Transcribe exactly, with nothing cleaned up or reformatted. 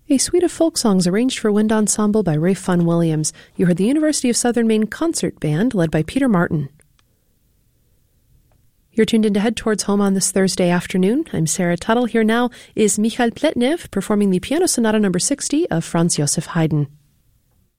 A suite of folk songs arranged for wind ensemble by Rafe Funn Williams. You heard the University of Southern Maine Concert Band, led by Peter Martin. You're tuned in to Head Towards Home on this Thursday afternoon. I'm Sarah Tuttle. Here now is Michael Pletnev performing the Piano Sonata number sixty of Franz Joseph Haydn.